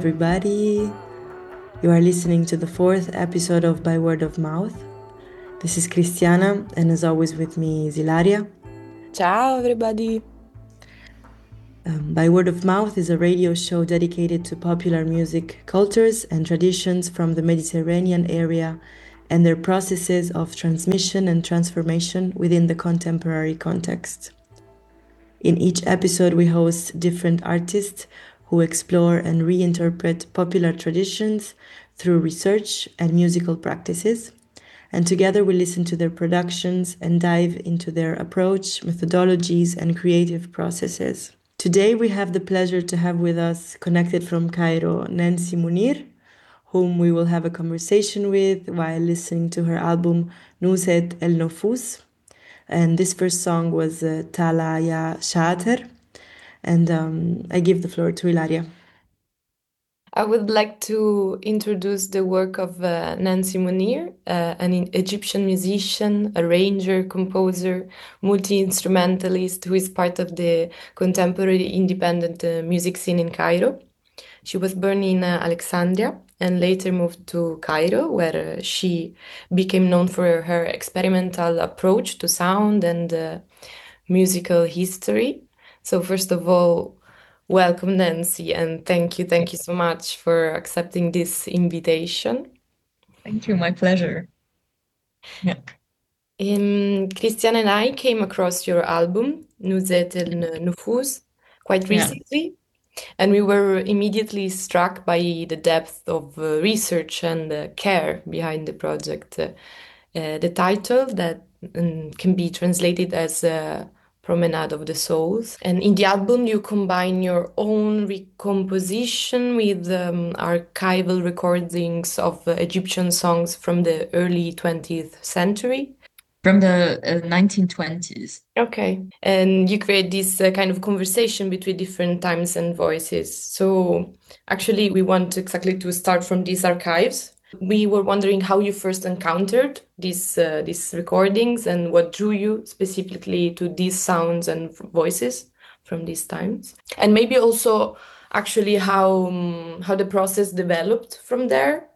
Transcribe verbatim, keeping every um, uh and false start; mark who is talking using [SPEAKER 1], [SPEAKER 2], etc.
[SPEAKER 1] Everybody. You are listening to the fourth episode of By Word of Mouth. This is Cristiana, and as always with me is Ilaria.
[SPEAKER 2] Ciao, everybody.
[SPEAKER 1] Um, By Word of Mouth is a radio show dedicated to popular music cultures and traditions from the Mediterranean area and their processes of transmission and transformation within the contemporary context. In each episode, we host different artists who explore and reinterpret popular traditions through research and musical practices. And together we listen to their productions and dive into their approach, methodologies, and creative processes. Today we have the pleasure to have with us, connected from Cairo, Nancy Munir, whom we will have a conversation with while listening to her album Nuzet El Nofus. And this first song was uh, Tala Ya Shater. And um, I give the floor to Ilaria.
[SPEAKER 2] I would like to introduce the work of uh, Nancy Munir, uh, an Egyptian musician, arranger, composer, multi-instrumentalist who is part of the contemporary independent uh, music scene in Cairo. She was born in uh, Alexandria and later moved to Cairo, where uh, she became known for her experimental approach to sound and uh, musical history. So, first of all, welcome, Nancy, and thank you, thank you so much for accepting this invitation.
[SPEAKER 3] Thank you, my pleasure. Yeah.
[SPEAKER 2] Um, Christian and I came across your album, Nuzet el Nufus, quite
[SPEAKER 3] Yeah.
[SPEAKER 2] recently, and we were immediately struck by the depth of uh, research and uh, care behind the project. Uh, uh, the title that um, can be translated as uh, Promenade of the Souls. And in the album, you combine your own recomposition with um, archival recordings of uh, Egyptian songs from the early twentieth century.
[SPEAKER 3] From the uh, nineteen twenties.
[SPEAKER 2] Okay. And you create this uh, kind of conversation between different times and voices. So actually, we want exactly to start from these archives. We were wondering how you first encountered these uh, these recordings and what drew you specifically to these sounds and voices from these times, and maybe also actually how um, how the process developed from there.